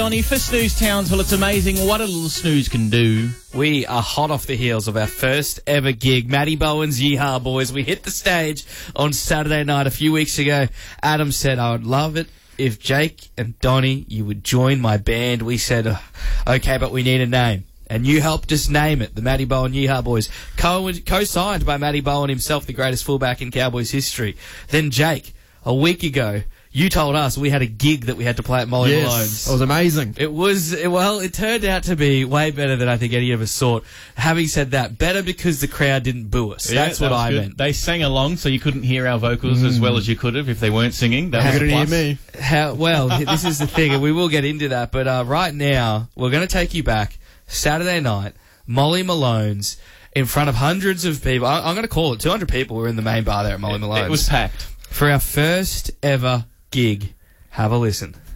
Johnny, for Snooze Towns, well, it's amazing what a little snooze can do. We are hot off the heels of our first ever gig, Matty Bowen's Yeehaw Boys. We hit the stage on Saturday night a few weeks ago. Adam said, I would love it if Jake and Donnie, you would join my band. We said, okay, but we need a name. And you helped us name it, the Matty Bowen Yeehaw Boys. Co-signed by Matty Bowen himself, the greatest fullback in Cowboys history. Then Jake, a week ago, you told us we had a gig that we had to play at Molly Malone's. It was amazing. It turned out to be way better than I think any of us thought. Having said that, better because the crowd didn't boo us. Yeah, That's what I meant. They sang along, so you couldn't hear our vocals as well as you could have if they weren't singing. That was a plus. Hear me. This is the thing, and we will get into that, but right now, we're going to take you back Saturday night, Molly Malone's, in front of hundreds of people. I'm going to call it 200 people were in the main bar there at Molly Malone's. It was packed. For our first ever gig. Have a listen.